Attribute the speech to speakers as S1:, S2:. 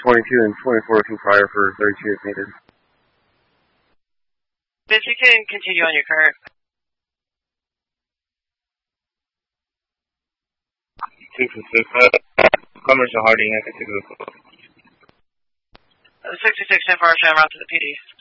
S1: 22 and 24 looking fire for 32 if needed.
S2: Bitch, you can continue on your current.
S3: Commercial Harding, I can take a
S2: 66 10 for our route to the PD.